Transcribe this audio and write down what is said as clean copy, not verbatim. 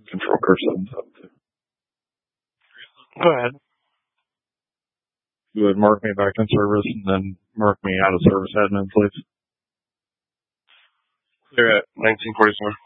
Control curve 772. Go ahead. You would mark me back in service and then mark me out of service admin, please. Clear at 1944.